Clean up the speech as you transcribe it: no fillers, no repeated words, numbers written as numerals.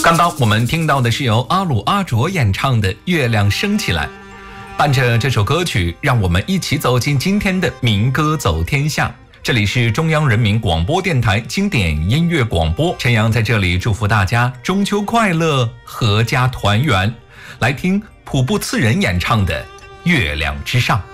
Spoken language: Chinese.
刚刚我们听到的是由阿鲁阿卓演唱的《月亮升起来》，伴着这首歌曲，让我们一起走进今天的民歌走天下。这里是中央人民广播电台经典音乐广播，陈阳在这里祝福大家中秋快乐，阖家团圆。来听普布次仁演唱的《月亮之上》。